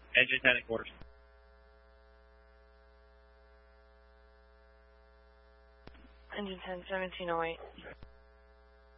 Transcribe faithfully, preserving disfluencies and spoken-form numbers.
Engine ten at quarters. Engine ten, seventeen oh eight.